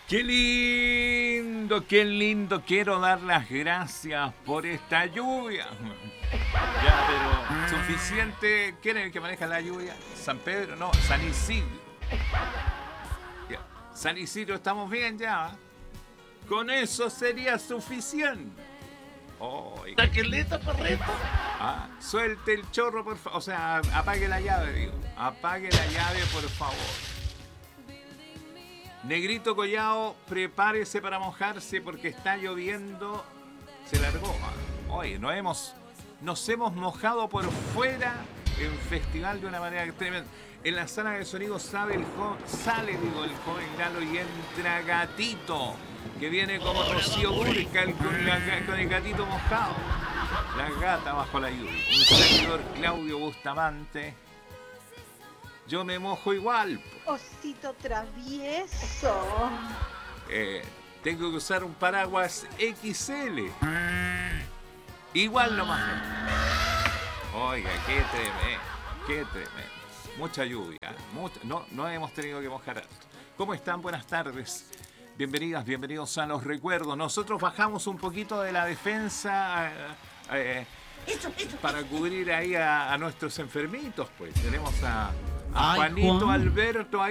Qué lindo, qué lindo. Quiero dar las gracias por esta lluvia. Ya, pero suficiente. ¿Quién es el que maneja la lluvia? ¿San Pedro? No, San Isidro. Ya. San Isidro, estamos bien ya. Con eso sería suficiente. Oh, Taqueleta, perreta. suelte el chorro, por favor. O sea, apague la llave, digo. Apague la llave, por favor. Negrito Collao, prepárese para mojarse porque está lloviendo. Se largó. Oye, nos hemos mojado por fuera en festival de una manera tremenda. En la sala de sonido sale el joven Galo y entra Gatito, que viene como Rocío Dúrcal con el gatito mojado. La gata bajo la lluvia. Un servidor Claudio Bustamante. Yo me mojo igual. Osito travieso. Tengo que usar un paraguas XL. Igual nomás. Oiga, qué tremendo. Mucha lluvia. No hemos tenido que mojar harto. ¿Cómo están? Buenas tardes. Bienvenidos a los recuerdos. Nosotros bajamos un poquito de la defensa para cubrir ahí a nuestros enfermitos. Pues tenemos a Juanito Alberto ahí.